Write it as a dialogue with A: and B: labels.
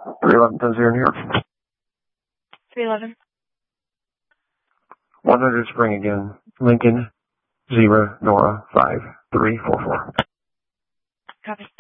A: 311 New York.
B: 311.
A: 100 Spring again. Lincoln, 0, Nora, 5, 3, 4, 4.
B: Copy.